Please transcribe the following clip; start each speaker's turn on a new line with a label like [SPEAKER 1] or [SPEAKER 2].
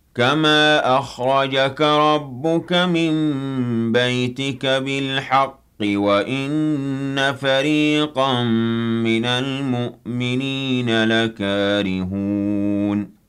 [SPEAKER 1] كما أخرجك ربك من بيتك بالحق وإن فريقا من المؤمنين لكارهون